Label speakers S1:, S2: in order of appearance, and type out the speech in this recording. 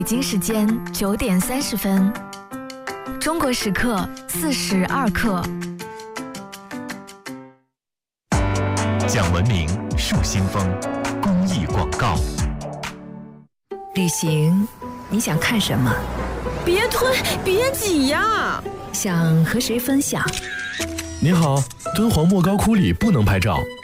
S1: 北京时间9:30，中国时刻42克。
S2: 讲文明树新风，公益广告。
S3: 旅行，你想看什么？
S4: 别推，别挤呀！
S3: 想和谁分享？
S5: 你好，敦煌莫高窟里不能拍照，